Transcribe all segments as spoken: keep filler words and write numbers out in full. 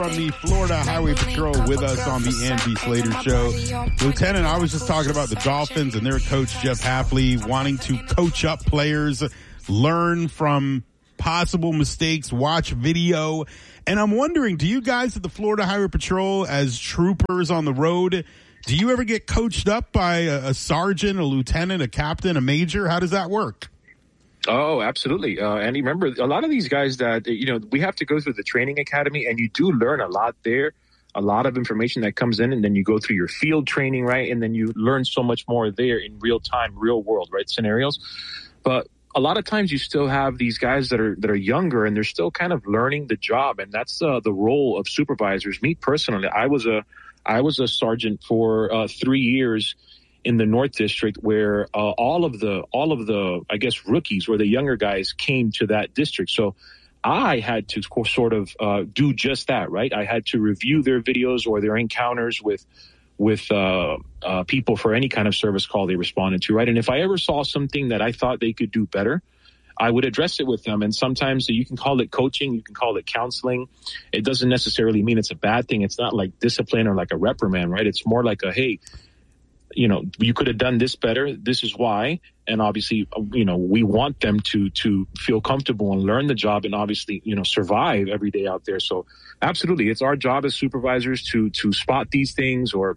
From the Florida Highway Patrol with us on the Ann B. Slater Show. Lieutenant, I was just talking about the Dolphins and their coach, Jeff Hafley, wanting to coach up players, learn from possible mistakes, watch video. And I'm wondering, do you guys at the Florida Highway Patrol, as troopers on the road, do you ever get coached up by a, a sergeant, a lieutenant, a captain, a major? How does that work? Oh, absolutely. Uh, and remember, a lot of these guys that, you know, we have to go through the training academy, and you do learn a lot there, a lot of information that comes in, and then you go through your field training, right? And then you learn so much more there in real time, real world, right, scenarios. But a lot of times you still have these guys that are that are younger, and they're still kind of learning the job. And that's uh, the role of supervisors. Me personally, I was a I was a sergeant for uh, three years in the North District, where uh, all of the, all of the, I guess, rookies or the younger guys came to that district. So I had to sort of uh, do just that, right? I had to review their videos or their encounters with, with uh, uh, people for any kind of service call they responded to, right? And if I ever saw something that I thought they could do better, I would address it with them. And sometimes you can call it coaching, you can call it counseling. It doesn't necessarily mean it's a bad thing. It's not like discipline or like a reprimand, right? It's more like a, hey, you know, you could have done this better. This is why. And obviously, you know, we want them to to feel comfortable and learn the job and obviously, you know, survive every day out there. So absolutely, it's our job as supervisors to to spot these things or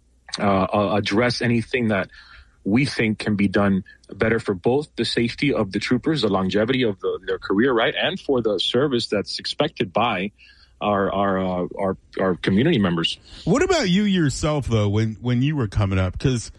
uh, address anything that we think can be done better for both the safety of the troopers, the longevity of the, their career, right, and for the service that's expected by our our uh, our our community members. What about you yourself, though, when when you were coming up? Because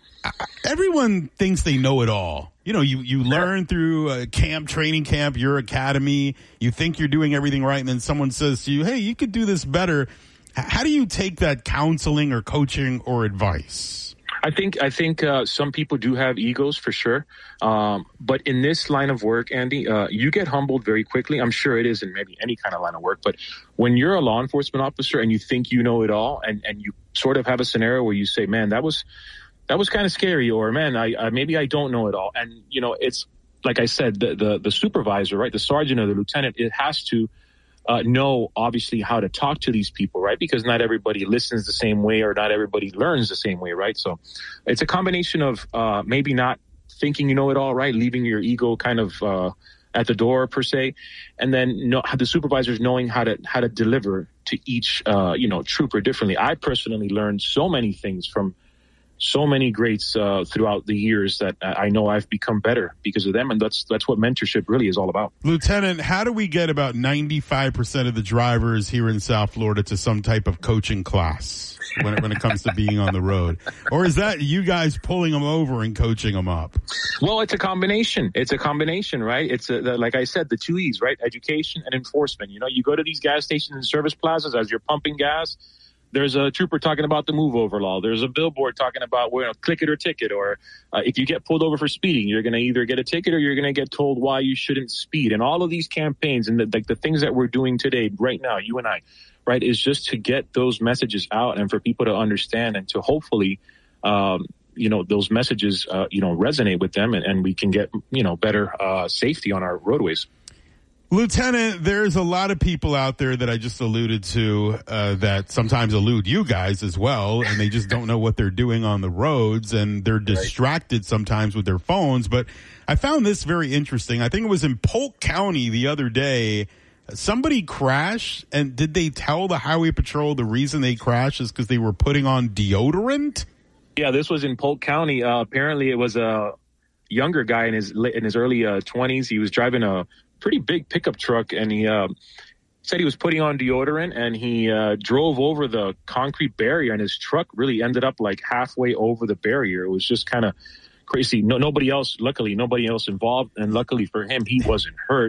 everyone thinks they know it all. You know, you, you learn through a camp, training camp, your academy. You think you're doing everything right, and then someone says to you, hey, you could do this better. How do you take that counseling or coaching or advice? I think I think uh, some people do have egos for sure. Um, but in this line of work, Andy, uh, you get humbled very quickly. I'm sure it is in maybe any kind of line of work. But when you're a law enforcement officer and you think you know it all, and, and you sort of have a scenario where you say, man, that was that was kind of scary, or man, I, I maybe I don't know it all. And, you know, it's like I said, the, the, the supervisor, right, the sergeant or the lieutenant, it has to Uh, know, obviously, how to talk to these people, right? Because not everybody listens the same way or not everybody learns the same way, right? So it's a combination of uh, maybe not thinking you know it all, right? Leaving your ego kind of uh, at the door, per se. And then know, the supervisors knowing how to how to deliver to each, uh, you know, trooper differently. I personally learned so many things from so many greats uh, throughout the years that I know I've become better because of them. And that's that's what mentorship really is all about. Lieutenant, how do we get about ninety-five percent of the drivers here in South Florida to some type of coaching class when it, when it comes to being on the road? Or is that you guys pulling them over and coaching them up? Well, it's a combination. It's a combination, right? It's a, the, like I said, the two E's, right? Education and enforcement. You know, you go to these gas stations and service plazas as you're pumping gas. There's a trooper talking about the move over law. There's a billboard talking about, well, you know, click it or ticket. Or uh, if you get pulled over for speeding, you're going to either get a ticket or you're going to get told why you shouldn't speed. And all of these campaigns and the, like the things that we're doing today, right now, you and I, right, is just to get those messages out and for people to understand and to hopefully, um, you know, those messages, uh, you know, resonate with them and, and we can get, you know, better uh, safety on our roadways. Lieutenant, there's a lot of people out there that I just alluded to uh, that sometimes elude you guys as well, and they just don't know what they're doing on the roads, and they're distracted right. sometimes with their phones. But I found this very interesting. I think it was in Polk County the other day. Somebody crashed, and did they tell the Highway Patrol the reason they crashed is because they were putting on deodorant? Yeah, this was in Polk County. Uh, apparently, it was a younger guy in his in his early uh, twenties. He was driving a pretty big pickup truck, and he uh, said he was putting on deodorant, and he uh, drove over the concrete barrier, and his truck really ended up like halfway over the barrier. It was just kind of crazy. No, nobody else, luckily, nobody else involved, and luckily for him, he wasn't hurt.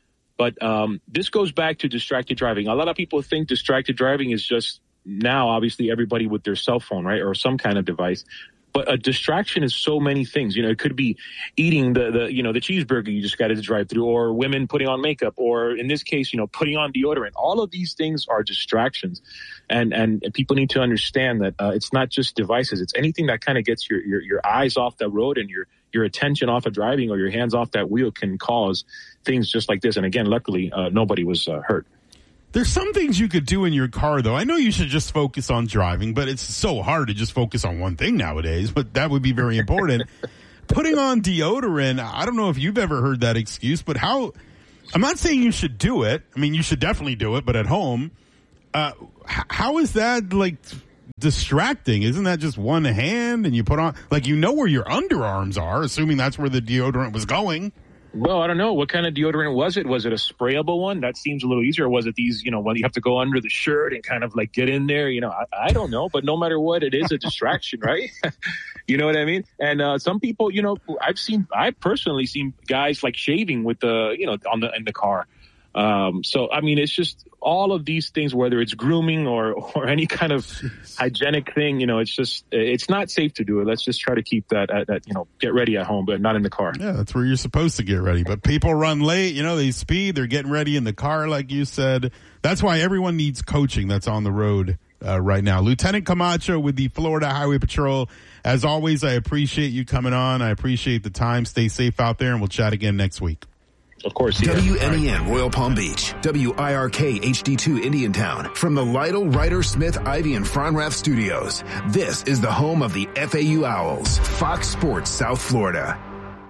But um, this goes back to distracted driving. A lot of people think distracted driving is just now, obviously, everybody with their cell phone, right, or some kind of device. But a distraction is so many things. You know, it could be eating the, the you know, the cheeseburger you just got to drive through, or women putting on makeup, or in this case, you know, putting on deodorant. All of these things are distractions. And and, and people need to understand that uh, it's not just devices. It's anything that kind of gets your, your, your eyes off the road and your, your attention off of driving or your hands off that wheel can cause things just like this. And again, luckily, uh, nobody was uh, hurt. There's some things you could do in your car, though. I know you should just focus on driving, but it's so hard to just focus on one thing nowadays, but that would be very important. Putting on deodorant, I don't know if you've ever heard that excuse, but how, I'm not saying you should do it. I mean, you should definitely do it, but at home, uh, how is that, like, distracting? Isn't that just one hand and you put on, like, you know where your underarms are, assuming that's where the deodorant was going? Well, I don't know. What kind of deodorant was it? Was it a sprayable one? That seems a little easier. Or was it these, you know, when you have to go under the shirt and kind of like get in there? You know, I, I don't know. But no matter what, it is a distraction, right? You know what I mean? And uh, some people, you know, I've seen, I've personally seen guys like shaving with the, you know, on the in the car. Um, so, I mean, it's just all of these things, whether it's grooming or, or any kind of hygienic thing, you know, it's just, it's not safe to do it. Let's just try to keep that, at, at, you know, get ready at home, but not in the car. Yeah, that's where you're supposed to get ready. But people run late, you know, they speed, they're getting ready in the car, like you said. That's why everyone needs coaching that's on the road uh, right now. Lieutenant Camacho with the Florida Highway Patrol. As always, I appreciate you coming on. I appreciate the time. Stay safe out there, and we'll chat again next week. Of course. W N E N Royal Palm Beach, W I R K H D two Indiantown. From the Lytle, Ryder, Smith, Ivy, and Fronrath studios, this is the home of the F A U Owls, Fox Sports South Florida.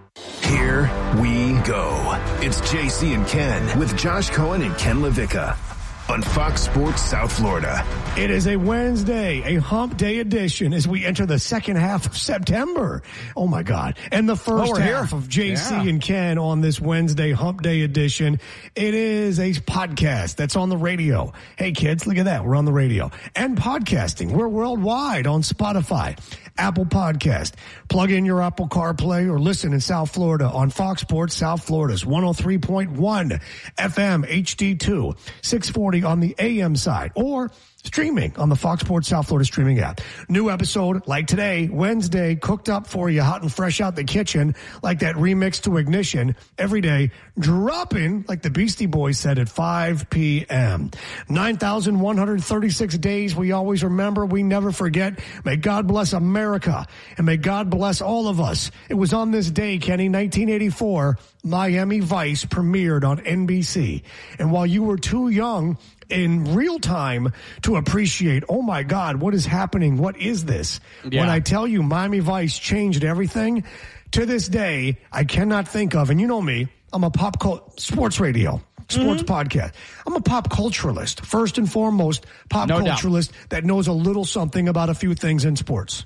Here we go. It's J C and Ken with Josh Cohen and Ken LaVicka on Fox Sports South Florida. It is a Wednesday, a hump day edition as we enter the second half of September. Oh, my God. And the first oh, half here. of J C yeah. and Ken on this Wednesday hump day edition. It is a podcast that's on the radio. Hey, kids, look at that. We're on the radio. And podcasting. We're worldwide on Spotify, Apple Podcast. Plug in your Apple CarPlay or listen in South Florida on Fox Sports South Florida's one oh three point one F M H D two, six forty on the A M side, or streaming on the Fox Sports South Florida streaming app. New episode like today, Wednesday, cooked up for you, hot and fresh out the kitchen, like that remix to Ignition every day, dropping, like the Beastie Boys said, at five p.m. nine thousand one hundred thirty-six days we always remember, we never forget. May God bless America, and may God bless all of us. It was on this day, Kenny, nineteen eighty-four, Miami Vice premiered on N B C. And while you were too young in real time to appreciate, oh my God, what is happening? What is this? Yeah. When I tell you Miami Vice changed everything, to this day, I cannot think of, and you know me, I'm a pop cult, sports radio, sports mm-hmm. podcast. I'm a pop culturalist, first and foremost, pop no culturalist doubt. That knows a little something about a few things in sports.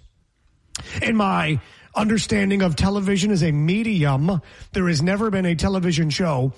In my understanding of television as a medium, there has never been a television show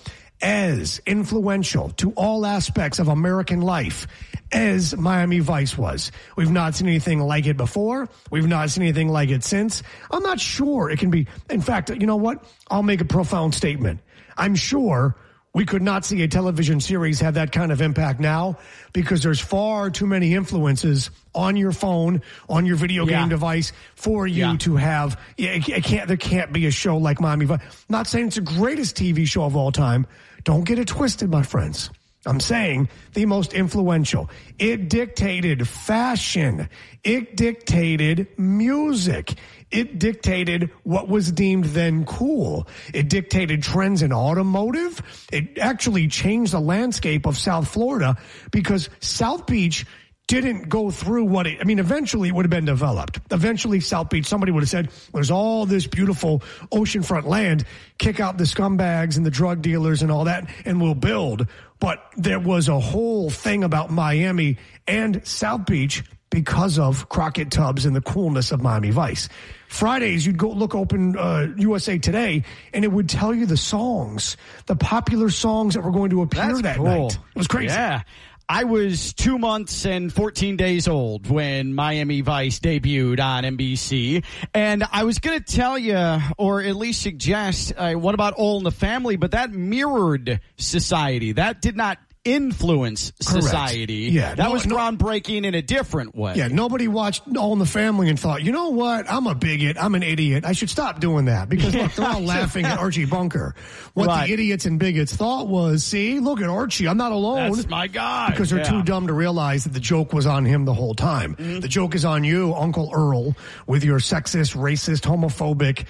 as influential to all aspects of American life as Miami Vice was. We've not seen anything like it before. We've not seen anything like it since. I'm not sure it can be. In fact, you know what? I'll make a profound statement. I'm sure we could not see a television series have that kind of impact now because there's far too many influences on your phone, on your video game yeah. device for you yeah. to have. It, it can't, there can't be a show like Miami Vice. Not saying it's the greatest T V show of all time. Don't get it twisted, my friends. I'm saying the most influential. It dictated fashion. It dictated music. It dictated what was deemed then cool. It dictated trends in automotive. It actually changed the landscape of South Florida because South Beach didn't go through what it, I mean, eventually it would have been developed. Eventually South Beach, somebody would have said, there's all this beautiful oceanfront land, kick out the scumbags and the drug dealers and all that, and we'll build. But there was a whole thing about Miami and South Beach because of Crockett Tubbs and the coolness of Miami Vice. Fridays, you'd go look open uh, U S A Today, and it would tell you the songs, the popular songs that were going to appear That's that cool. night. It was crazy. Yeah. I was two months and fourteen days old when Miami Vice debuted on N B C. And I was going to tell you, or at least suggest, uh, what about All in the Family? But that mirrored society. That did not influence society. Correct. Yeah, that no, was no, groundbreaking in a different way. Yeah, nobody watched All in the Family and thought, you know what, I'm a bigot, I'm an idiot, I should stop doing that. Because look, they're all laughing at Archie Bunker. What right. the idiots and bigots thought was, see, look at Archie, I'm not alone. That's my guy. Because they're yeah. too dumb to realize that the joke was on him the whole time. Mm-hmm. The joke is on you, Uncle Earl, with your sexist, racist, homophobic,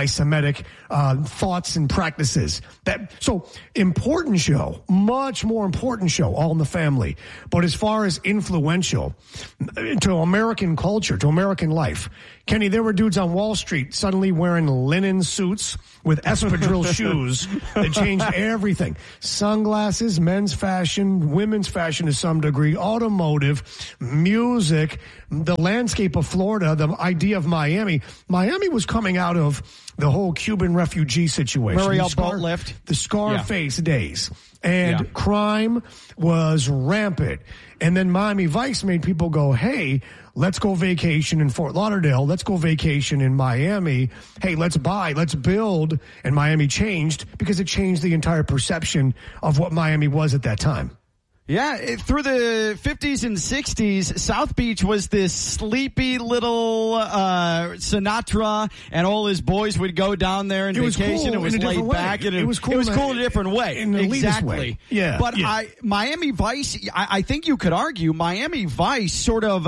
anti-Semitic uh, thoughts and practices. That so important show, much more important show, All in the Family. But as far as influential to American culture, to American life, Kenny, there were dudes on Wall Street suddenly wearing linen suits with espadrille shoes that changed everything. Sunglasses, men's fashion, women's fashion to some degree, automotive, music, the landscape of Florida, the idea of Miami. Miami was coming out of the whole Cuban refugee situation. Muriel the Scar- Boatlift. The Scarface yeah. days. And yeah. crime was rampant. And then Miami Vice made people go, hey, let's go vacation in Fort Lauderdale. Let's go vacation in Miami. Hey, let's buy, let's build. And Miami changed because it changed the entire perception of what Miami was at that time. Yeah, it, through the fifties and sixties, South Beach was this sleepy little uh, Sinatra, and all his boys would go down there and it was vacation. Cool it was laid back, way. and it, it was cool. It was in cool a, in a different way. In an exactly. Way. Yeah, but yeah. I, Miami Vice, I, I think you could argue Miami Vice sort of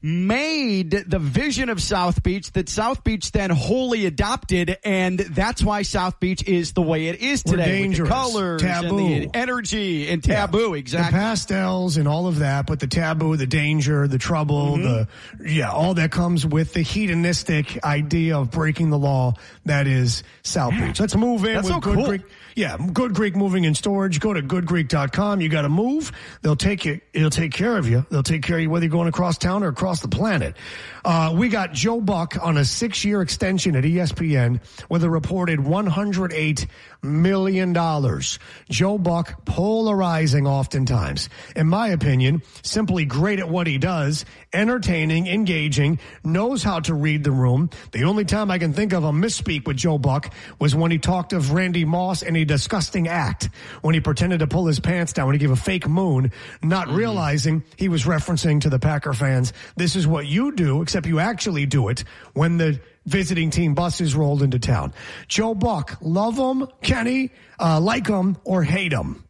made the vision of South Beach that South Beach then wholly adopted, and that's why South Beach is the way it is today. We're dangerous, with the colors, taboo, and the energy, and taboo. Yeah. Exactly. The pastels and all of that, but the taboo, the danger, the trouble, mm-hmm. the yeah, all that comes with the hedonistic idea of breaking the law that is South Beach. Let's move in That's with so Good cool. Greek. Yeah, Good Greek Moving and Storage. Go to good greek dot com. You got to move. They'll take you. It'll take care of you. They'll take care of you whether you're going across town or across the planet. Uh, we got Joe Buck on a six-year extension at E S P N with a reported one hundred eight million dollars. Joe Buck, polarizing oftentimes. In my opinion, simply great at what he does, entertaining, engaging, knows how to read the room. The only time I can think of a misspeak with Joe Buck was when he talked of Randy Moss in a disgusting act, when he pretended to pull his pants down, when he gave a fake moon, not mm-hmm. realizing he was referencing to the Packer fans. This is what you do, except you actually do it when the visiting team buses rolled into town. Joe Buck, love him, Kenny, uh, like him, or hate him.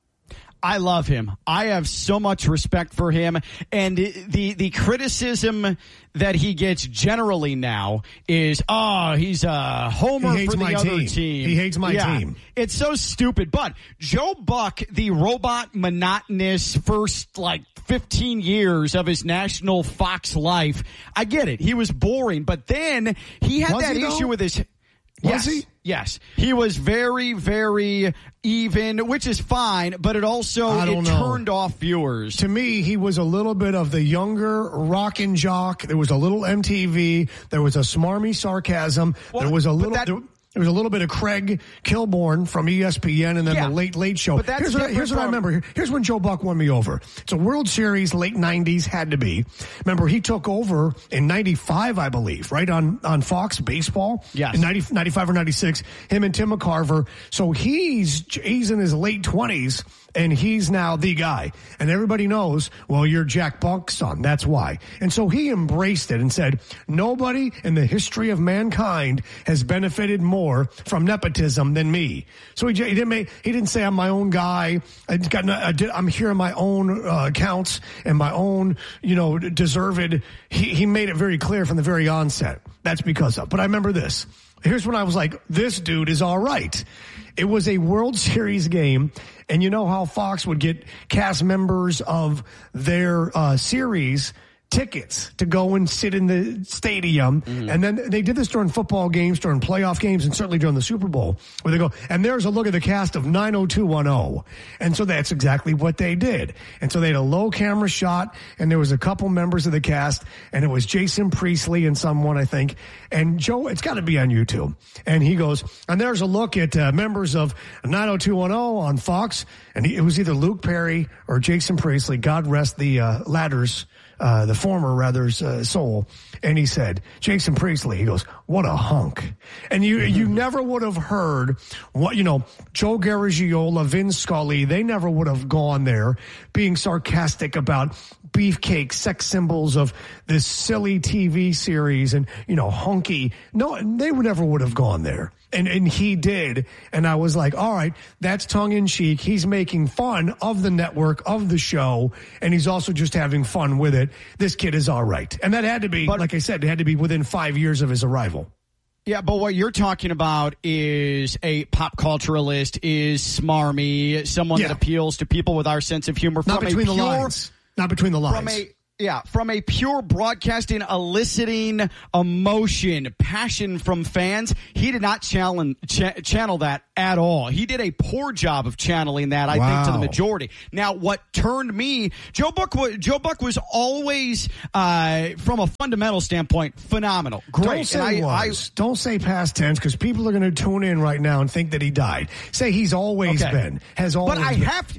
I love him. I have so much respect for him. And the the criticism that he gets generally now is, oh, he's a homer he hates for the my other team. team. He hates my yeah, team. It's so stupid. But Joe Buck, the robot, monotonous first, like, fifteen years of his national Fox life, I get it. He was boring. But then he had Was that he, issue though? with his... Was yes, he? Yes. He was very, very even, which is fine, but it also I don't it know. turned off viewers. To me, he was a little bit of the younger rockin' jock. There was a little M T V. There was a smarmy sarcasm. Well, there was a little... that, there, There was a little bit of Craig Kilborn from E S P N and then yeah, the Late Late Show. But that's here's what, I, here's what I from, remember. Here's when Joe Buck won me over. It's a World Series, late nineties, had to be. Remember, he took over in ninety-five, I believe, right, on, on Fox Baseball? Yes. In ninety, ninety-five or ninety-six, him and Tim McCarver. So he's he's in his late twenties, and he's now the guy. And everybody knows, well, you're Jack Buck's son. That's why. And so he embraced it and said, nobody in the history of mankind has benefited more from nepotism than me. So he, he didn't make, he didn't say I'm my own guy. I got, I did, I'm here on my own uh, accounts and my own, you know, deserved. He, he made it very clear from the very onset. That's because of. But I remember this. Here's when I was like, this dude is all right. It was a World Series game, and you know how Fox would get cast members of their uh, series tickets to go and sit in the stadium. Mm-hmm. And then they did this during football games, during playoff games, and certainly during the Super Bowl, where they go, and there's a look at the cast of nine oh two one oh. And so that's exactly what they did. And so they had a low camera shot, and there was a couple members of the cast, and it was Jason Priestley and someone, I think. And Joe, it's got to be on YouTube. And he goes, and there's a look at uh, members of nine oh two one oh on Fox. And he, it was either Luke Perry or Jason Priestley. God rest the uh, latter's Uh, the former, rather, uh, soul. And he said, Jason Priestley, he goes, what a hunk. And you, you never would have heard what, you know, Joe Garagiola, Vin Scully, they never would have gone there being sarcastic about beefcake sex symbols of this silly T V series and, you know, hunky. No, they would never would have gone there. And and he did. And I was like, all right, that's tongue in cheek. He's making fun of the network, of the show, and he's also just having fun with it. This kid is all right. And that had to be, but, like I said, it had to be within five years of his arrival. Yeah, but what you're talking about is a pop culturalist, is smarmy, someone Yeah. that appeals to people with our sense of humor. Not from between a the pure, lines. Not between the lines. From a Yeah, from a pure broadcasting, eliciting emotion, passion from fans, he did not challenge, ch- channel that at all. He did a poor job of channeling that, I Wow. think, to the majority. Now, what turned me, Joe Buck was, Joe Buck was always, uh, from a fundamental standpoint, phenomenal. Great. Don't say And I, was. Don't say past tense because people are going to tune in right now and think that he died. Say he's always Okay. been. Has always But I been. have to.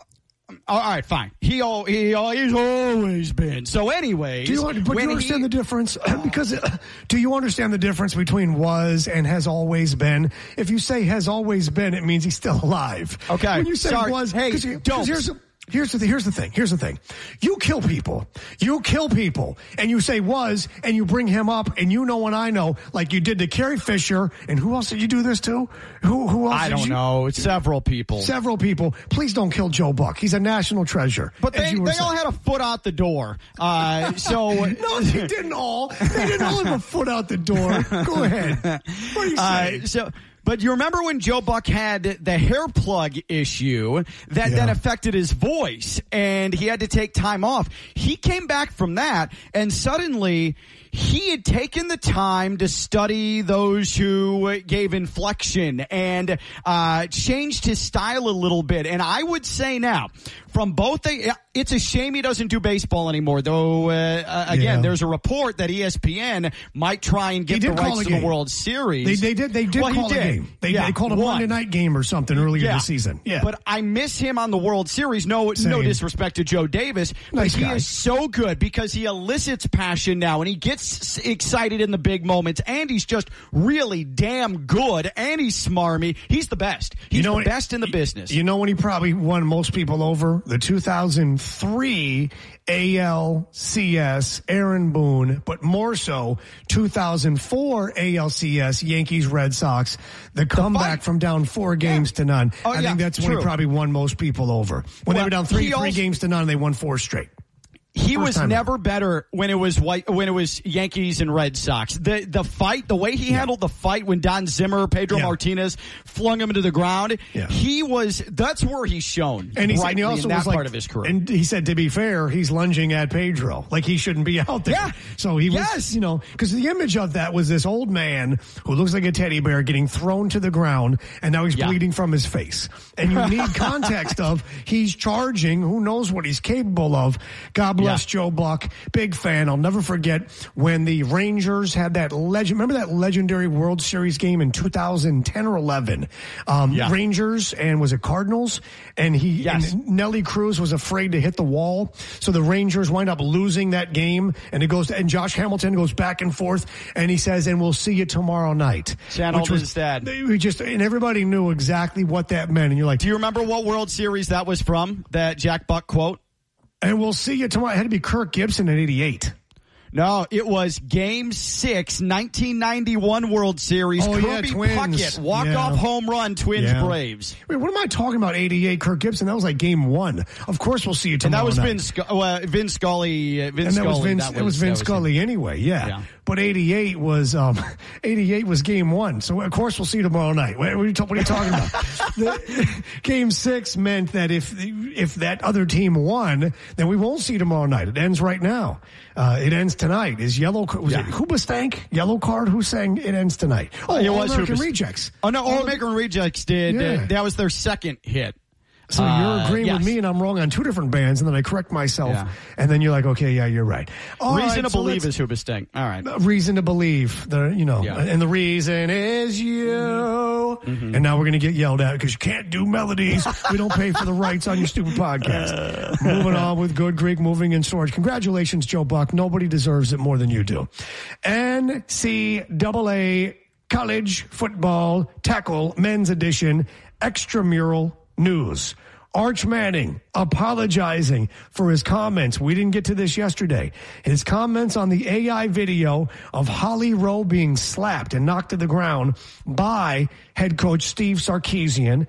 All right, fine. He all he all, he's always been. So, anyways, Do you, but do when you understand he, the difference? Because uh, do you understand the difference between was and has always been? If you say has always been, it means he's still alive. Okay, When you say sorry. was, Hey, 'cause you- 'cause don't. Here's, here's the th- here's the thing. Here's the thing. You kill people. You kill people, and you say was, and you bring him up, and you know and I know, like you did to Carrie Fisher, and who else did you do this to? Who who else? I did don't you, know. It's several people. Several people. Please don't kill Joe Buck. He's a national treasure. But as they, you were they all saying. had a foot out the door. Uh, so No, they didn't all. They didn't all have a foot out the door. Go ahead. What are you saying? Uh, so, but you remember when Joe Buck had the hair plug issue that Yeah. then affected his voice, and he had to take time off. He came back from that, and suddenly he had taken the time to study those who gave inflection and uh, changed his style a little bit. And I would say now, from both, the, it's a shame he doesn't do baseball anymore. Though uh, uh, again, Yeah. there's a report that E S P N might try and He get the did call rights a to the game. World Series. They, they did. They did Well, he call did. a game. They, Yeah, they called a one. Monday night game or something earlier Yeah. this season. Yeah, But I miss him on the World Series. No, Same. no disrespect to Joe Davis, but Nice he guy. is so good because he elicits passion now, and he gets s- excited in the big moments, and he's just really damn good, and he's smarmy. He's the best. He's you know the when- best in the business. You know when he probably won most people over? The two thousand three A L C S, Aaron Boone, but more so two thousand four A L C S, Yankees, Red Sox, the comeback fight. from down four games to none. Oh, I yeah, think that's when true. he probably won most people over. When they Well, were down three, he three also- games to none, they won four straight. He First was time never better when it was white, when it was Yankees and Red Sox. The the fight, the way he handled the fight when Don Zimmer, Pedro Yeah. Martinez flung him into the ground, Yeah. he was. That's where he's shown. And he, said, and brightly he also in that was like, part of his career. and he said, to be fair, he's lunging at Pedro. Like he shouldn't be out there. Yeah. So he was, Yes. you know, because the image of that was this old man who looks like a teddy bear getting thrown to the ground, and now he's Yeah. bleeding from his face. And you need context of he's charging, who knows what he's capable of. God bless Yeah. Joe Buck. Big fan. I'll never forget when the Rangers had that legend. Remember that legendary World Series game in two thousand ten or eleven? Um, Yeah. Rangers and was it Cardinals? And he, Yes. and Nelly Cruz was afraid to hit the wall. So the Rangers wind up losing that game. And it goes, and Josh Hamilton goes back and forth. And he says, and we'll see you tomorrow night. Channeled Which was- his dad. We just, and everybody knew exactly what that meant. And you're like, Do you remember what World Series that was from? That Jack Buck quote? and we'll see you tomorrow. It had to be Kirk Gibson in eighty-eight. No, it was Game Six, nineteen ninety-one World Series. Oh, yeah, Kirby Twins. Puckett, walk Yeah. off home run, Twins Yeah. Braves. Wait, what am I talking about? eighty-eight, Kirk Gibson. That was like game one. Of course, we'll see you And tomorrow that was night. Vince, Sc- uh, Vince Scully. Uh, Vince and that was Scully. Vince. that it was Vince that Scully anyway. Yeah. Yeah. But eighty-eight was um, eighty-eight was game one. So of course we'll see you tomorrow night. What are you, ta- what are you talking about? the, game six meant that if if that other team won, then we won't see you tomorrow night. It ends right now. Uh, it ends tonight. Is yellow? Was Yeah. it Hoobastank? Yellow card? Who sang it ends tonight? Oh, It All was American Hoobastank. Rejects. Oh no, All American Rejects did. Yeah. Uh, that was their second hit. So you're Uh, agreeing yes. with me, and I'm wrong on two different bands, and then I correct myself, Yeah. and then you're like, okay, yeah, you're right. All Reason right, to so believe let's- is Hoobastank. All right. reason to believe the you know Yeah. and the reason is you Mm-hmm. and now we're going to get yelled at because you can't do melodies. We don't pay for the rights on your stupid podcast. Moving on with Good Greek Moving and Storage. Congratulations, Joe Buck. Nobody deserves it more than you do. N C double A college football tackle men's edition extramural news. Arch Manning apologizing for his comments. We didn't get to this yesterday. His comments on the A I video of Holly Rowe being slapped and knocked to the ground by head coach Steve Sarkisian.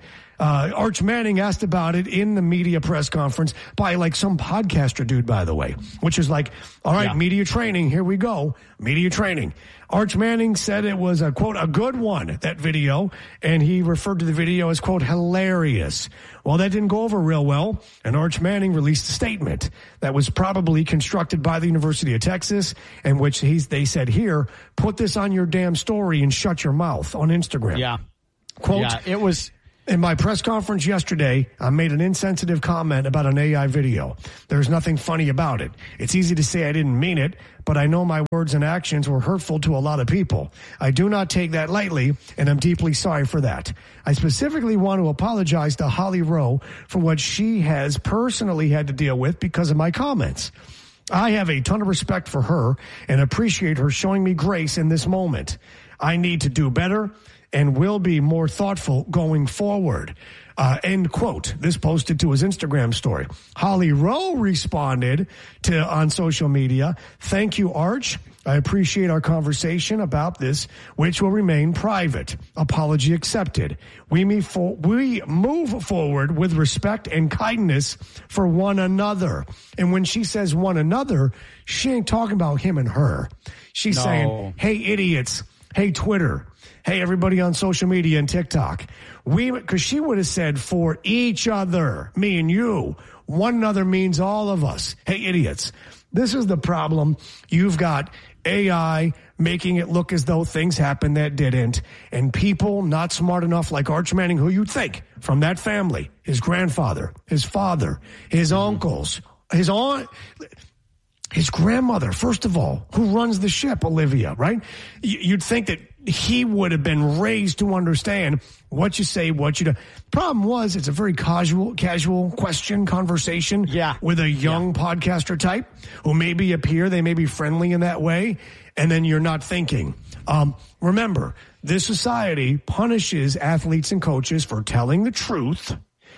Uh, Arch Manning asked about it in the media press conference by like some podcaster dude, by the way, which is like, all right, yeah. media training, here we go, media training. Arch Manning said it was a, quote, a good one, that video, and he referred to the video as, quote, hilarious. Well, that didn't go over real well, and Arch Manning released a statement that was probably constructed by the University of Texas, in which he's, they said here, put this on your damn story and shut your mouth on Instagram. Yeah. Quote, yeah, it was... In my press conference yesterday, I made an insensitive comment about an A I video. There's nothing funny about it. It's easy to say I didn't mean it, but I know my words and actions were hurtful to a lot of people. I do not take that lightly, and I'm deeply sorry for that. I specifically want to apologize to Holly Rowe for what she has personally had to deal with because of my comments. I have a ton of respect for her and appreciate her showing me grace in this moment. I need to do better and will be more thoughtful going forward. Uh, end quote. This posted to his Instagram story. Holly Rowe responded to on social media, thank you, Arch. I appreciate our conversation about this, which will remain private. Apology accepted. We move, for, we move forward with respect and kindness for one another. And when she says one another, she ain't talking about him and her. She's no. saying, hey, idiots. Hey, Twitter. Hey, everybody on social media and TikTok. We, because she would have said for each other, me and you. One another means all of us. Hey, idiots. This is the problem. You've got A I making it look as though things happened that didn't, and people not smart enough like Arch Manning, who you'd think from that family, his grandfather, his father, his uncles, his aunt, his grandmother, first of all, who runs the ship, Olivia, right? You'd think that he would have been raised to understand what you say, what you do. Problem was, it's a very casual, casual question, conversation yeah. with a young yeah. podcaster type who maybe appear, they may be friendly in that way, and then you're not thinking. Um, remember, this society punishes athletes and coaches for telling the truth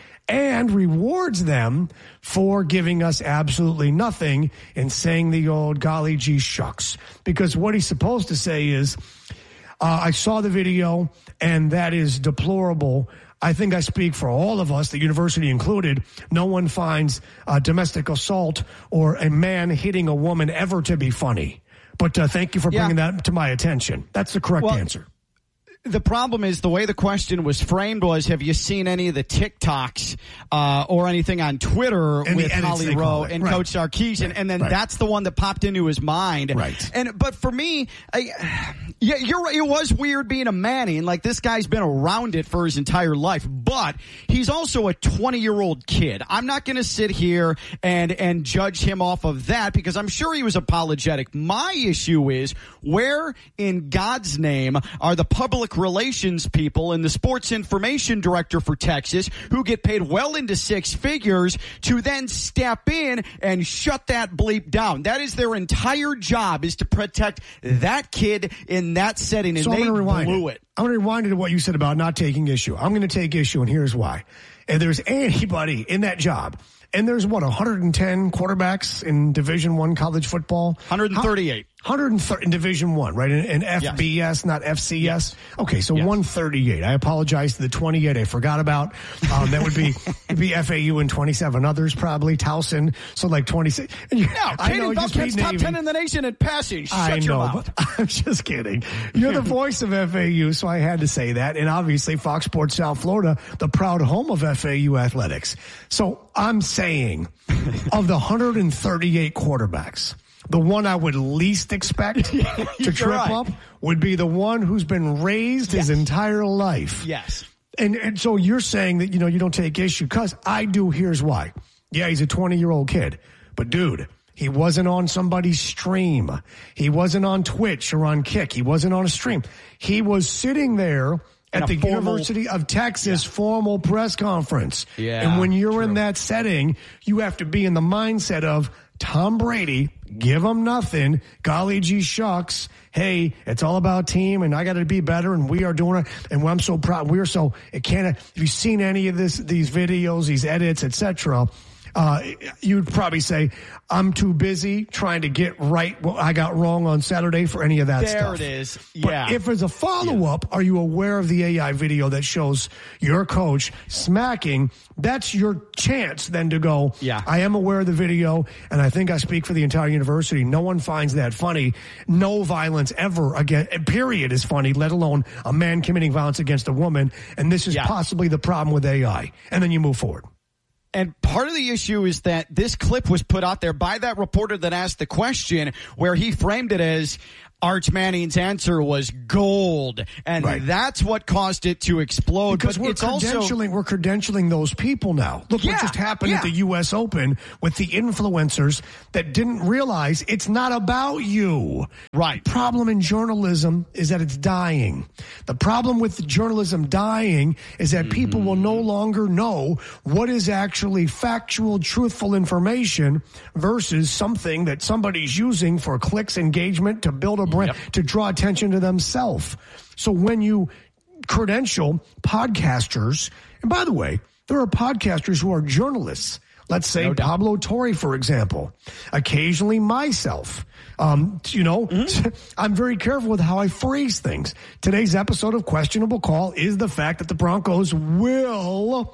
and rewards them for giving us absolutely nothing and saying the old golly gee shucks. Because what he's supposed to say is, uh, I saw the video and that is deplorable. I think I speak for all of us, the university included. No one finds uh, domestic assault or a man hitting a woman ever to be funny. But uh, thank you for bringing yeah. that to my attention. That's the correct well, answer. The problem is the way the question was framed was, have you seen any of the TikToks uh, or anything on Twitter and with Holly Rowe and right. Coach Sarkisian? Right. And then right. that's the one that popped into his mind. Right. And but for me, I, yeah, you're right. It was weird being a Manning. Like, this guy's been around it for his entire life, but he's also a twenty-year-old kid. I'm not going to sit here and and judge him off of that because I'm sure he was apologetic. My issue is, where in God's name are the public relations people and the sports information director for Texas, who get paid well into six figures, to then step in and shut that bleep down? That is their entire job, is to protect that kid in that setting, and so they it. blew it. I'm going to rewind it to what you said about not taking issue. I'm going to take issue, and here's why. And there's anybody in that job, and there's what, one hundred ten quarterbacks in Division One college football? one hundred thirty-eight. one hundred thirty in Division One, right? In, in F B S, yes. Not F C S. Yes. Okay, so yes. one thirty-eight. I apologize to the twenty-eight I forgot about. Um, that would be be F A U and twenty-seven others, probably Towson. So like twenty-six. No, I know, just top Navy. ten in the nation in passing. Shut I your know, mouth. But I'm just kidding. You're the voice of F A U, so I had to say that. And obviously, Fox Sports South Florida, the proud home of F A U athletics. So I'm saying, of the one hundred thirty-eight quarterbacks, the one I would least expect to trip right. up would be the one who's been raised yes. his entire life. Yes. And and so you're saying that, you know, you don't take issue, because I do. Here's why. Yeah, he's a twenty-year-old kid. But, dude, he wasn't on somebody's stream. He wasn't on Twitch or on Kick. He wasn't on a stream. He was sitting there at the formal, University of Texas yeah. formal press conference. Yeah, and when you're true. in that setting, you have to be in the mindset of Tom Brady, give him nothing, golly gee shucks, hey, it's all about team, and I got to be better, and we are doing it, and I'm so proud. We're so, it can't, have you seen any of this, these videos, these edits, et cetera, uh, you'd probably say, I'm too busy trying to get right what I got wrong on Saturday for any of that there stuff. There it is. But yeah. if there's a follow-up, yeah. are you aware of the A I video that shows your coach smacking? That's your chance then to go, yeah. I am aware of the video, and I think I speak for the entire university. No one finds that funny. No violence ever, again, period, is funny, let alone a man committing violence against a woman. And this is yeah. possibly the problem with A I. And then you move forward. And part of the issue is that this clip was put out there by that reporter that asked the question, where he framed it as Arch Manning's answer was gold, and right. that's what caused it to explode. Because but we're it's credentialing, also, we're credentialing those people now. Look yeah, what just happened yeah. at the U S Open with the influencers that didn't realize it's not about you. Right. The problem in journalism is that it's dying. The problem with journalism dying is that mm-hmm. people will no longer know what is actually factual, truthful information versus something that somebody's using for clicks, engagement, to build a brand, yep. to draw attention to themselves. So when you credential podcasters, and by the way, there are podcasters who are journalists. Let's say no Pablo Torre, for example, occasionally myself. Um, you know, mm-hmm. I'm very careful with how I phrase things. Today's episode of Questionable Call is the fact that the Broncos will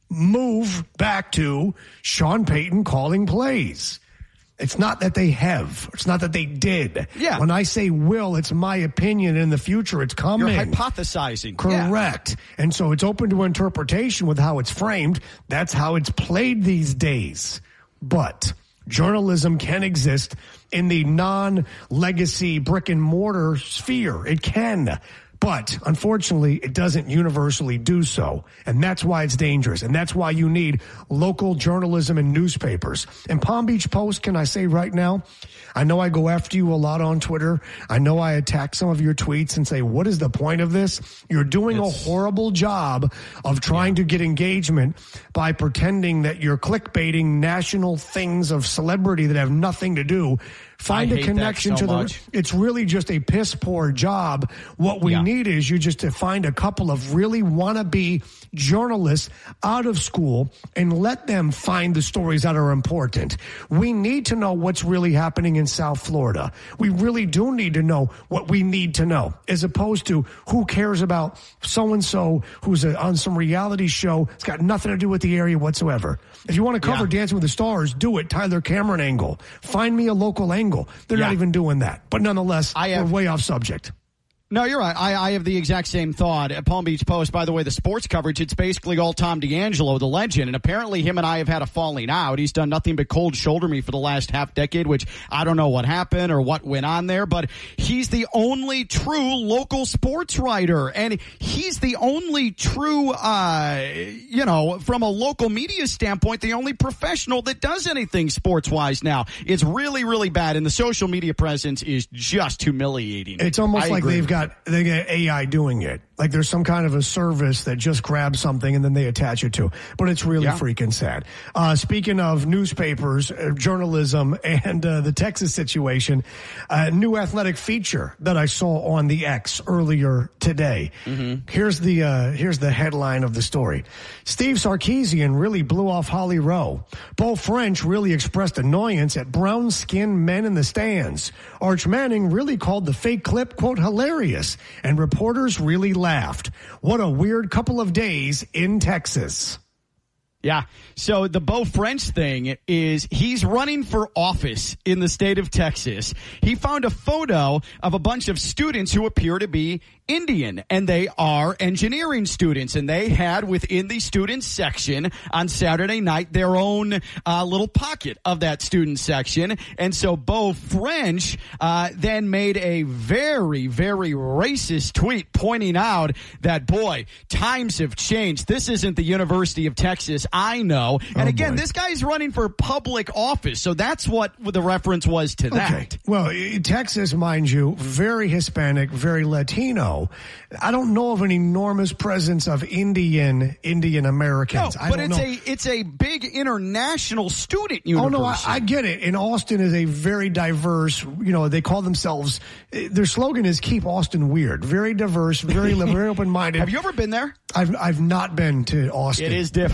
move back to Sean Payton calling plays. It's not that they have. It's not that they did. Yeah. When I say will, it's my opinion. In the future, it's coming. You're hypothesizing. Correct. Yeah. And so it's open to interpretation with how it's framed. That's how it's played these days. But journalism can exist in the non-legacy brick and mortar sphere. It can. But unfortunately, it doesn't universally do so. And that's why it's dangerous. And that's why you need local journalism and newspapers. And Palm Beach Post, can I say right now, I know I go after you a lot on Twitter. I know I attack some of your tweets and say, what is the point of this? You're doing it's, a horrible job of trying yeah. to get engagement by pretending that you're clickbaiting national things of celebrity that have nothing to do. Find a connection so to much. the, it's really just a piss poor job. What we yeah. need is you just to find a couple of really wannabe journalists out of school and let them find the stories that are important. We need to know what's really happening in South Florida. We really do need to know what we need to know, as opposed to who cares about so-and-so who's a, on some reality show. It's got nothing to do with the area whatsoever. If you want to cover yeah. Dancing with the Stars, do it. Tyler Cameron angle. Find me a local angle. They're yeah. not even doing that. But nonetheless, I have, we're way off subject. No, you're right. I, I have the exact same thought. At Palm Beach Post, by the way, the sports coverage, it's basically all Tom D'Angelo, the legend. And apparently him and I have had a falling out. He's done nothing but cold shoulder me for the last half decade, which I don't know what happened or what went on there. But he's the only true local sports writer. And he's the only true, uh, you know, from a local media standpoint, the only professional that does anything sports-wise now. It's really, really bad. And the social media presence is just humiliating. It's almost I like agree. they've got they got A I doing it. Like there's some kind of a service that just grabs something and then they attach it to. But it's really yeah. freaking sad. Uh, speaking of newspapers, uh, journalism, and uh, the Texas situation, a new athletic feature that I saw on the X earlier today. Mm-hmm. Here's the uh, here's the headline of the story. Steve Sarkisian really blew off Holly Rowe. Beau French really expressed annoyance at brown-skinned men in the stands. Arch Manning really called the fake clip, quote, hilarious. And reporters really laughed. Laughed. What a weird couple of days in Texas. Yeah. So the Beau French thing is he's running for office in the state of Texas. He found a photo of a bunch of students who appear to be Indian, and they are engineering students, and they had within the student section on Saturday night their own uh, little pocket of that student section. And so Beau French uh, then made a very, very racist tweet pointing out that, boy, times have changed. This isn't the University of Texas I know. And oh, again, boy. This guy's running for public office, so that's what the reference was to that. Okay. Well, Texas, mind you, very Hispanic, very Latino. I don't know of an enormous presence of Indian Indian Americans. No, I but don't it's know. a it's a big international student university. Oh no, I, I get it. And Austin is a very diverse. You know, they call themselves. Their slogan is "Keep Austin Weird." Very diverse, very very open minded. Have you ever been there? I've I've not been to Austin. It is different.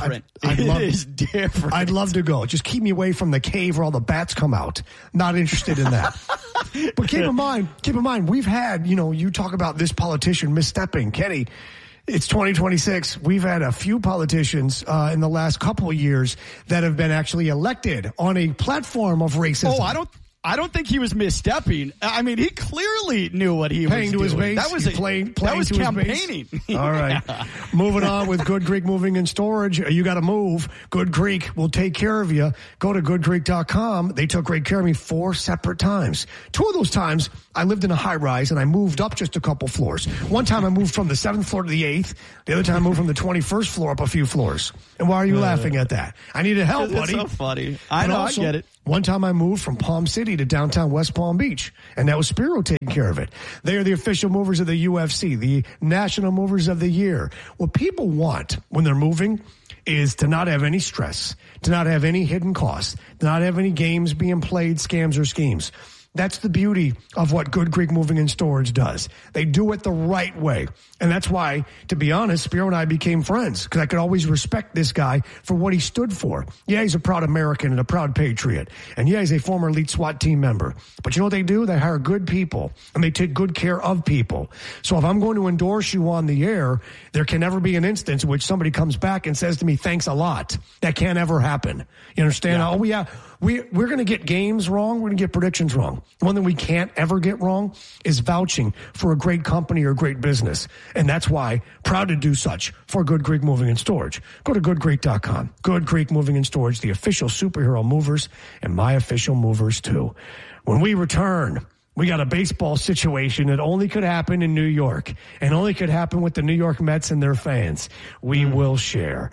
I'd it love, is different. I'd love to go. Just keep me away from the cave where all the bats come out. Not interested in that. But keep in mind, keep in mind, we've had, you know, you talk about this politician misstepping. Kenny, it's twenty twenty-six. We've had a few politicians uh, in the last couple of years that have been actually elected on a platform of racism. Oh, I don't. I don't think he was misstepping. I mean, he clearly knew what he paying was to doing. his base. That was He's a, playing, playing that was to campaigning. His base. All right. Moving on with Good Creek Moving and Storage. You got to move. Good Creek will take care of you. Go to good creek dot com. They took great care of me four separate times. Two of those times, I lived in a high rise and I moved up just a couple floors. One time I moved from the seventh floor to the eighth. The other time I moved from the twenty-first floor up a few floors. And why are you uh, laughing at that? I needed help, buddy. It's so funny. I but know, also, I get it. One time I moved from Palm City to downtown West Palm Beach, and that was Spiro taking care of it. They are the official movers of the U F C, the National Movers of the Year. What people want when they're moving is to not have any stress, to not have any hidden costs, to not have any games being played, scams or schemes. That's the beauty of what Good Creek Moving and Storage does. They do it the right way. And that's why, to be honest, Spiro and I became friends, because I could always respect this guy for what he stood for. Yeah, he's a proud American and a proud patriot. And yeah, he's a former elite SWAT team member. But you know what they do? They hire good people, and they take good care of people. So if I'm going to endorse you on the air, there can never be an instance in which somebody comes back and says to me, thanks a lot. That can't ever happen. You understand? Yeah. Oh, yeah. We, we're going to get games wrong. We're going to get predictions wrong. One thing we can't ever get wrong is vouching for a great company or great business. And that's why proud to do such for Good Creek Moving and Storage. Go to good creek dot com. Good Creek Moving and Storage, the official superhero movers and my official movers too. When we return, we got a baseball situation that only could happen in New York and only could happen with the New York Mets and their fans. We mm. will share.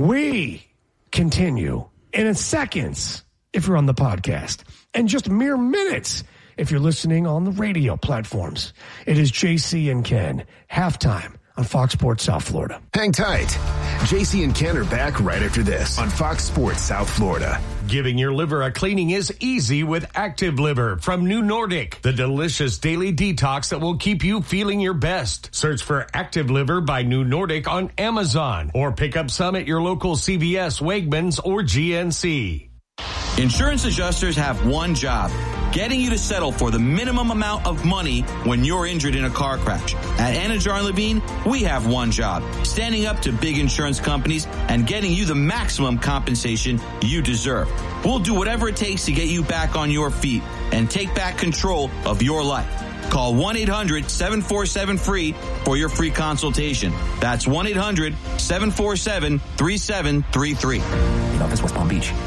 We continue in seconds if you're on the podcast, and just mere minutes if you're listening on the radio platforms. It is J C and Ken, halftime on Fox Sports South Florida. Hang tight. J C and Ken are back right after this on Fox Sports South Florida. Giving your liver a cleaning is easy with Active Liver from New Nordic, the delicious daily detox that will keep you feeling your best. Search for Active Liver by New Nordic on Amazon or pick up some at your local C V S, Wegmans, or G N C. Insurance adjusters have one job, getting you to settle for the minimum amount of money when you're injured in a car crash. At Anajar and Levine, we have one job, standing up to big insurance companies and getting you the maximum compensation you deserve. We'll do whatever it takes to get you back on your feet and take back control of your life. Call one eight hundred seven four seven free for your free consultation. That's one eight hundred seven four seven three seven three three. In office, West Palm Beach.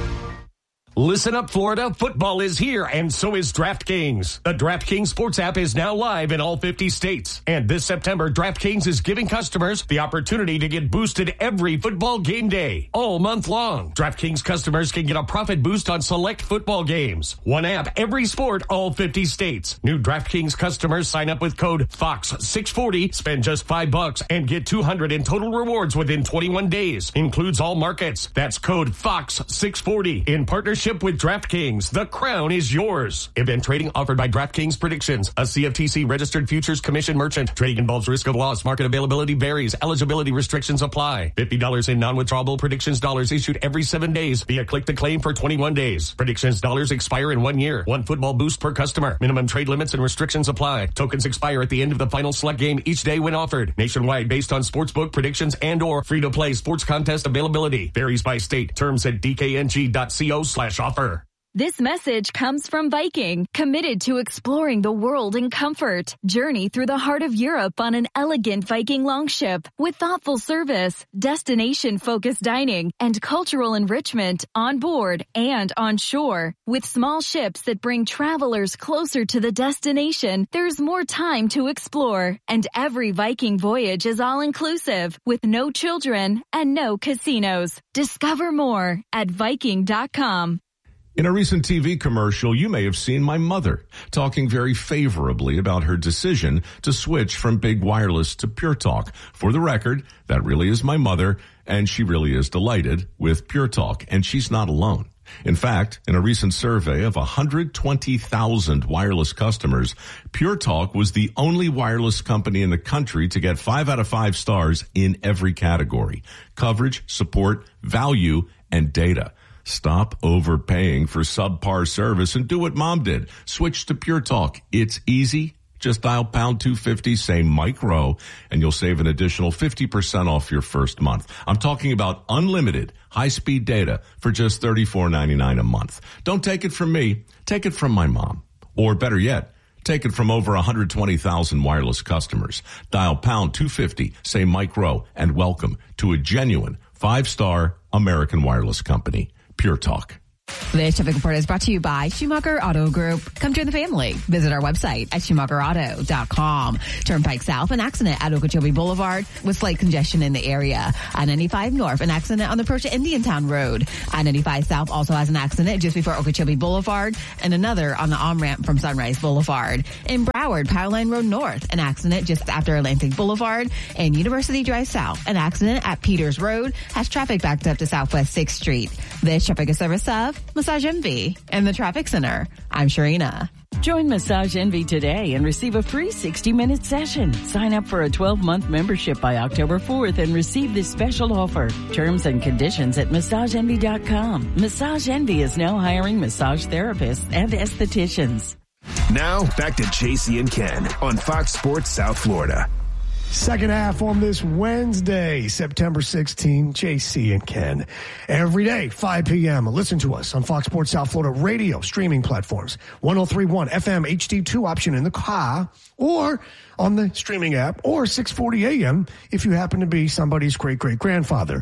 Listen up, Florida. Football is here, and so is DraftKings. The DraftKings Sports app is now live in all fifty states. And this September, DraftKings is giving customers the opportunity to get boosted every football game day, all month long. DraftKings customers can get a profit boost on select football games. One app, every sport, all fifty states. New DraftKings customers sign up with code Fox six forty, spend just five bucks, and get two hundred in total rewards within twenty-one days. Includes all markets. That's code Fox six forty in partnership with DraftKings. The crown is yours. Event trading offered by DraftKings Predictions, a C F T C registered futures commission merchant. Trading involves risk of loss. Market availability varies. Eligibility restrictions apply. fifty dollars in non-withdrawable Predictions dollars issued every seven days via click to claim for twenty-one days. Predictions dollars expire in one year. One football boost per customer. Minimum trade limits and restrictions apply. Tokens expire at the end of the final select game each day when offered. Nationwide based on sportsbook predictions and or free-to-play sports contest availability. Varies by state. Terms at d k n g dot co slash offer. This message comes from Viking, committed to exploring the world in comfort. Journey through the heart of Europe on an elegant Viking longship with thoughtful service, destination-focused dining, and cultural enrichment on board and on shore. With small ships that bring travelers closer to the destination, there's more time to explore. And every Viking voyage is all-inclusive, with no children and no casinos. Discover more at Viking dot com. In a recent T V commercial, you may have seen my mother talking very favorably about her decision to switch from Big Wireless to Pure Talk. For the record, that really is my mother, and she really is delighted with Pure Talk, and she's not alone. In fact, in a recent survey of one hundred twenty thousand wireless customers, Pure Talk was the only wireless company in the country to get five out of five stars in every category: coverage, support, value, and data. Stop overpaying for subpar service and do what Mom did. Switch to Pure Talk. It's easy. Just dial pound two fifty, say Mike Rowe, and you'll save an additional fifty percent off your first month. I'm talking about unlimited high-speed data for just thirty-four ninety-nine a month. Don't take it from me. Take it from my mom. Or better yet, take it from over one hundred twenty thousand wireless customers. Dial pound two fifty, say Mike Rowe, and welcome to a genuine five-star American wireless company, Pure Talk. This traffic report is brought to you by Schumacher Auto Group. Come join the family. Visit our website at schumacher auto dot com. Turnpike South, an accident at Okeechobee Boulevard with slight congestion in the area. I ninety-five North, an accident on the approach to Indiantown Road. I ninety-five South also has an accident just before Okeechobee Boulevard and another on the on-ramp from Sunrise Boulevard. In Broward, Powerline Road North, an accident just after Atlantic Boulevard. And University Drive South, an accident at Peters Road has traffic backed up to Southwest sixth Street. This traffic is service of Massage Envy and the Traffic Center. I'm Sharina. Join Massage Envy today and receive a free sixty minute session. Sign up for a twelve month membership by October fourth and receive this special offer. Terms and conditions at massage envy dot com. Massage Envy is now hiring massage therapists and estheticians. Now, back to J C and Ken on Fox Sports South Florida. Second half on this Wednesday, September sixteenth, J C and Ken. Every day, five p.m. Listen to us on Fox Sports South Florida radio streaming platforms. ten thirty-one F M H D two option in the car or on the streaming app, or six forty a.m. if you happen to be somebody's great-great-grandfather.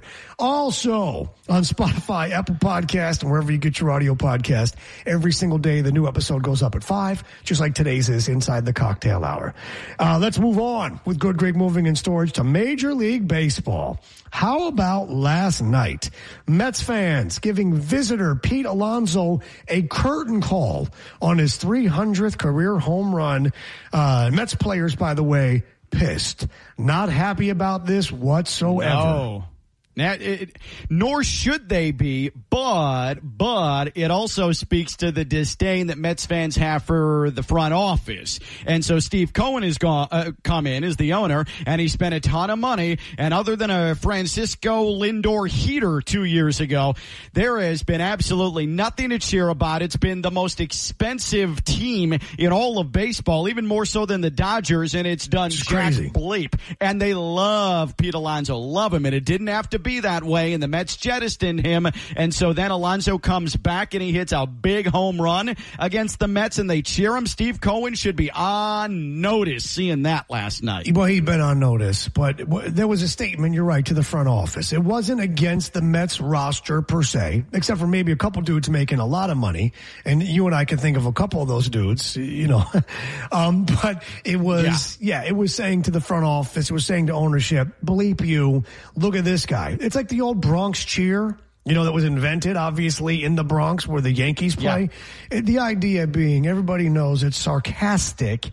Also on Spotify, Apple Podcast, and wherever you get your audio podcast. Every single day, the new episode goes up at five, just like today's is Inside the Cocktail Hour. Uh, let's move on with Good Greg Moving and Storage to Major League Baseball. How about last night? Mets fans giving visitor Pete Alonso a curtain call on his three hundredth career home run. Uh, Mets players, by the way, pissed. Not happy about this whatsoever. No. Now, it, nor should they be, but but it also speaks to the disdain that Mets fans have for the front office. And so Steve Cohen has gone, uh, come in as the owner, and he spent a ton of money. And other than a Francisco Lindor heater two years ago, there has been absolutely nothing to cheer about. It's been the most expensive team in all of baseball, even more so than the Dodgers, and it's done it's jack crazy. bleep. And they love Pete Alonso, love him, and it didn't have to be that way, and the Mets jettisoned him, and so then Alonso comes back and he hits a big home run against the Mets, and they cheer him. Steve Cohen should be on notice seeing that last night. Well, he'd been on notice, but there was a statement, you're right, to the front office. It wasn't against the Mets roster per se, except for maybe a couple dudes making a lot of money, and you and I can think of a couple of those dudes, you know. um, but it was, yeah. yeah, it was saying to the front office, it was saying to ownership, bleep you, look at this guy. It's like the old Bronx cheer, you know, that was invented, obviously, in the Bronx where the Yankees play. Yeah. The idea being everybody knows it's sarcastic.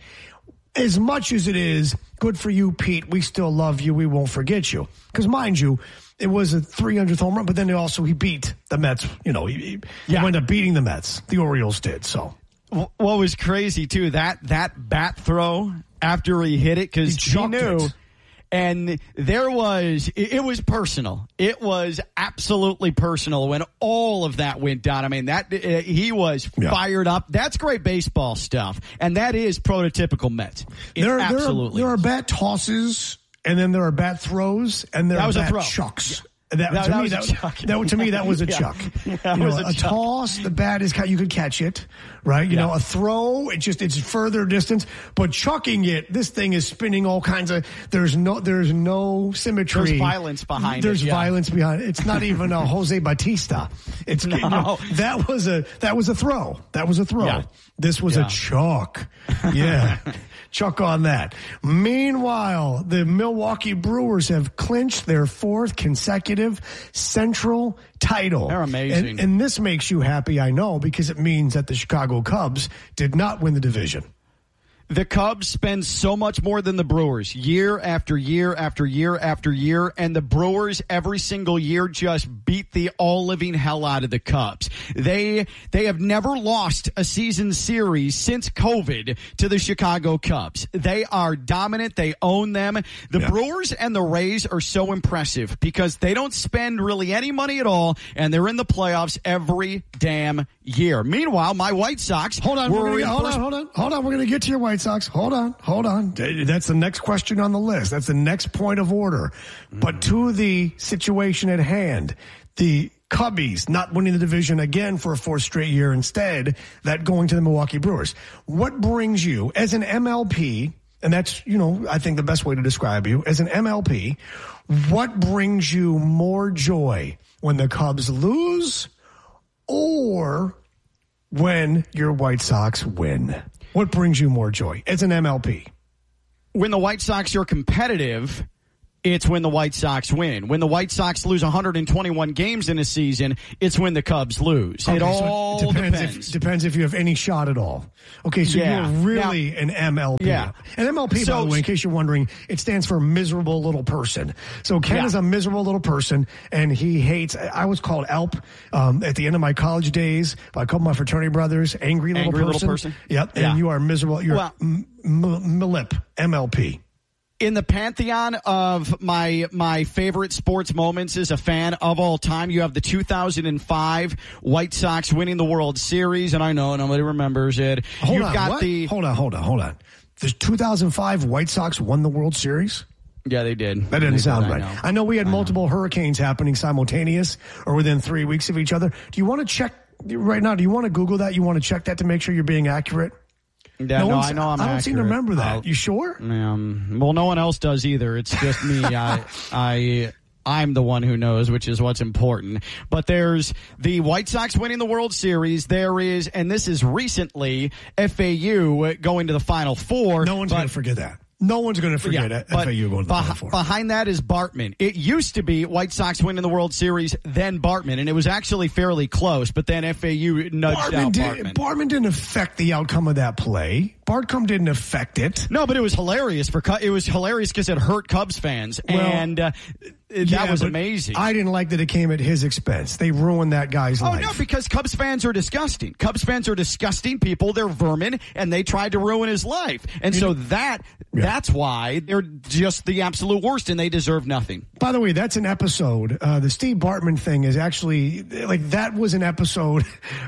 As much as it is, good for you, Pete, we still love you, we won't forget you. Because, mind you, it was a three hundredth home run, but then also he beat the Mets. You know, he, he yeah. wound up beating the Mets. The Orioles did, so. What was crazy, too, that, that bat throw after he hit it, because he, he knew. It. And there was, it was personal. It was absolutely personal when all of that went down. I mean, that uh, he was yeah. fired up. That's great baseball stuff. And that is prototypical Mets. It there, absolutely there are, there are bat tosses, and then there are bat throws, and there that are was bat a throw. chucks. Yeah. That, that, to, that me, was that, a chuck. that, to me, that was a yeah. chuck. That you was know, a, a chuck. toss, the bat is, you could catch it, right? You yeah. know, a throw, it just, it's further distance. But chucking it, this thing is spinning all kinds of, there's no, there's no symmetry. There's violence behind there's it. There's yeah. violence behind it. It's not even a Jose Bautista. It's, no. you know, that was a, that was a throw. That was a throw. Yeah. This was yeah. a chuck. Yeah. Chuck on that. Meanwhile, the Milwaukee Brewers have clinched their fourth consecutive Central title. They're amazing. And, and this makes you happy, I know, because it means that the Chicago Cubs did not win the division. The Cubs spend so much more than the Brewers year after year after year after year, and the Brewers every single year just beat the all-living hell out of the Cubs. They they have never lost a season series since COVID to the Chicago Cubs. They are dominant. They own them. The yeah. Brewers and the Rays are so impressive because they don't spend really any money at all, and they're in the playoffs every damn year. Meanwhile, my White Sox hold on, were we're gonna, hold first- on, hold on, hold on. We're going to get to your White Sox. Hold on, hold on. That's the next question on the list. That's the next point of order. Mm. But to the situation at hand, the Cubbies not winning the division again for a fourth straight year, instead that going to the Milwaukee Brewers. What brings you as an M L P, and that's, you know, I think the best way to describe you as an M L P, what brings you more joy when the Cubs lose or when your White Sox win? What brings you more joy as an M L P? When the White Sox are competitive, it's when the White Sox win. When the White Sox lose one hundred twenty-one games in a season, it's when the Cubs lose. Okay, it so all it depends. depends. If, depends if you have any shot at all. Okay, so Yeah. you're really Now- an M L P. Yeah. An M L P, So- by the way, in case you're wondering, it stands for miserable little person. So Ken Yeah. is a miserable little person, and he hates, I was called E L P um, at the end of my college days by a couple of my fraternity brothers, angry little Angry person. little person? Yep, and Yeah. you are miserable. You're Well- m- m- M L I P, M L P. In the pantheon of my my favorite sports moments as a fan of all time, you have the two thousand five White Sox winning the World Series, and I know nobody remembers it. Hold You've on, got what? the hold on, hold on, hold on. The two thousand five White Sox won the World Series? Yeah, they did. That didn't They sound did, right. I know. I know we had I multiple hurricanes happening simultaneous or within three weeks of each other. Do you want to check right now? Do you want to Google that? You want to check that to make sure you're being accurate? Yeah, no, one's- I know I'm I don't seem to accurate. remember that. I'll- You sure? Um, well, no one else does either. It's just me. I, I, I'm the one who knows, which is what's important. But there's the White Sox winning the World Series. There is, and this is recently, F A U going to the Final Four. No one's but- going to forget that. No one's going to forget Yeah, it. but F A U going to the beh- Final Four. Behind that is Bartman. It used to be White Sox winning the World Series, then Bartman, and it was actually fairly close, but then F A U nudged Bartman, out did, Bartman. Bartman didn't affect the outcome of that play. Bartcomb didn't affect it. No, but it was hilarious for Cu- it was hilarious because it hurt Cubs fans, Well, and uh, that Yeah, was but amazing. I didn't like that it came at his expense. They ruined that guy's Oh, life. no, because Cubs fans are disgusting. Cubs fans are disgusting people. They're vermin, and they tried to ruin his life. And so that Yeah. that's why they're just the absolute worst, and they deserve nothing. By the way, that's an episode. Uh, the Steve Bartman thing is actually, like, that was an episode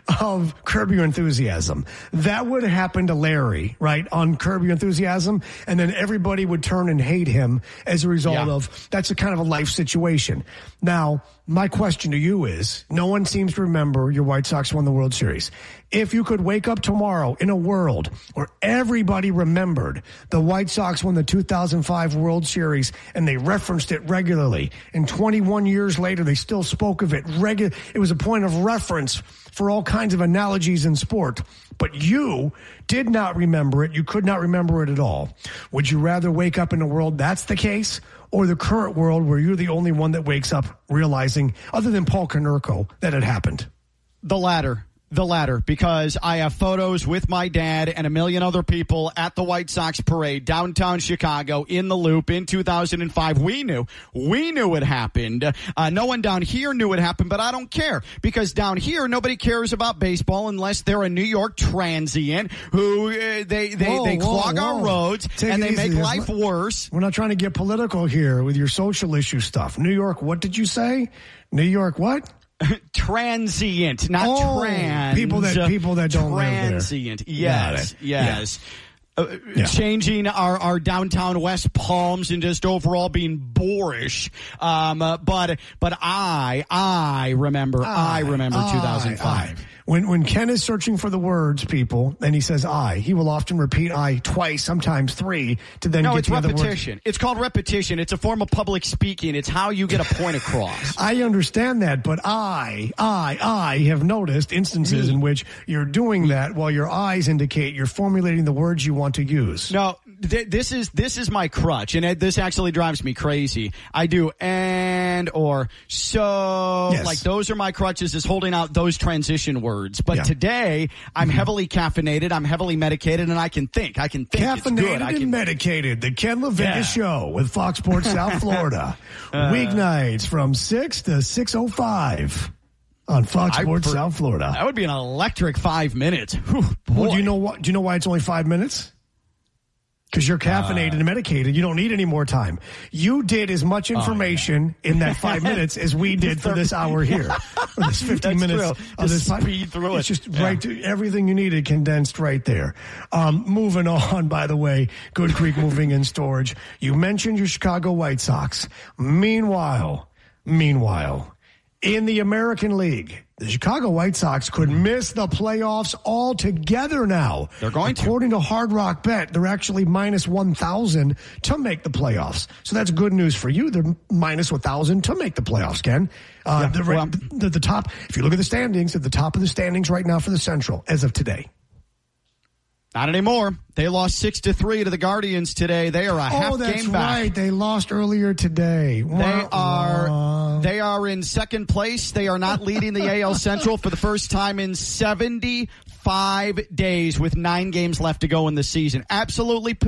of Curb Your Enthusiasm. That would happen to Larry, right, on Curb Your Enthusiasm, and then everybody would turn and hate him as a result Yeah. of, that's a kind of a life situation. Now, my question to you is, no one seems to remember your White Sox won the World Series. If you could wake up tomorrow in a world where everybody remembered the White Sox won the two thousand five World Series and they referenced it regularly, and twenty-one years later they still spoke of it regular, it was a point of reference for all kinds of analogies in sport, but you did not remember it, you could not remember it at all. Would you rather wake up in a world that's the case, or the current world where you're the only one that wakes up realizing, other than Paul Konerko, that it happened? The latter. The latter, because I have photos with my dad and a million other people at the White Sox parade downtown Chicago in the Loop in two thousand five. We knew. We knew it happened. Uh, no one down here knew it happened, but I don't care, because down here nobody cares about baseball unless they're a New York transient who uh, they they, Whoa, they whoa, clog whoa. our roads Take and it they easy. make There's life no- worse. We're not trying to get political here with your social issue stuff. New York, what did you say? New York, what? Transient, not Oh, trans. people that- people that don't live there. Transient. Got Yes, it. yes. Uh, Yeah. Changing our, our downtown West Palms and just overall being boorish. Um, uh, but but I I remember I, remember I, two thousand five. I. When when Ken is searching for the words, people, and he says I, he will often repeat I twice, sometimes three, to then No, get it's the other words. repetition. It's called repetition. It's a form of public speaking. It's how you get a point across. I understand that, but I, I, I have noticed instances in which you're doing that while your eyes indicate you're formulating the words you want to use. No, th- this is this is my crutch, and it, this actually drives me crazy. I do and or so, Yes. like those are my crutches. Is holding out those transition words. words. But Yeah. today, I'm Mm-hmm. heavily caffeinated, I'm heavily medicated, and I can think. I can think. It's good. Caffeinated I and can, medicated. The Ken LaVicka Yeah. Show with Fox Sports South Florida. Uh, Weeknights from six to six oh five on Fox I- Sports for- South Florida. that would be an electric five minutes. Whew, Well, boy. do you know what? Do you know why it's only five minutes? Because you're caffeinated Uh. and medicated. You don't need any more time. You did as much information in that five minutes as we did for this hour here. Or this fifteen That's minutes true. of this Just pod- speed through It's it. just Yeah. right to everything you needed condensed right there. Um, moving on, by the way, Good Creek Moving and Storage. You mentioned your Chicago White Sox. Meanwhile, meanwhile, in the American League, the Chicago White Sox could miss the playoffs altogether now. They're going to. According to Hard Rock Bet, they're actually minus one thousand to make the playoffs. So that's good news for you. They're minus one thousand to make the playoffs, Ken. Uh, Yeah, the, well- the, the top, if you look at the standings, at the top of the standings right now for the Central as of today. Not anymore. They lost six to three to the Guardians today. They are a half Oh, that's game back. right. They lost earlier today. They are they are in second place. They are not leading the A L Central for the first time in seventy-five days with nine games left to go in the season. Absolutely